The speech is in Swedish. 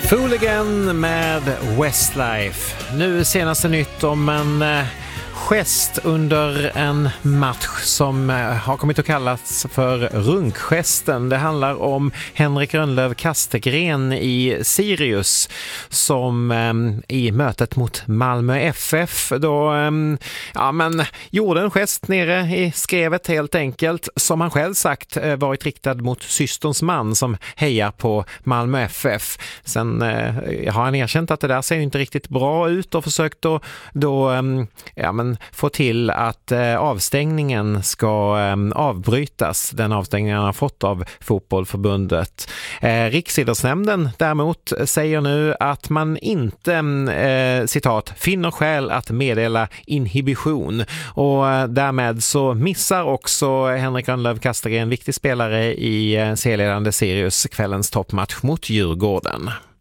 Fooligan med Westlife. Nu senaste nytt om en gest under en match som har kommit att kallas för runkgesten. Det handlar om Henrik Rönnlöv Kastegren i Sirius som i mötet mot Malmö FF då gjorde en gest nere i skrevet helt enkelt, som han själv sagt varit riktad mot systerns man som hejar på Malmö FF. Sen har han erkänt att det där ser inte riktigt bra ut och försökt få till att avstängningen ska avbrytas. Den avstängningen har fått av fotbollförbundet. Riksidrottsnämnden däremot säger nu att man inte citat, finner skäl att meddela inhibition, och därmed så missar också Henrik Rönnlöv Kastegren, en viktig spelare i serieledande Sirius, kvällens toppmatch mot Djurgården.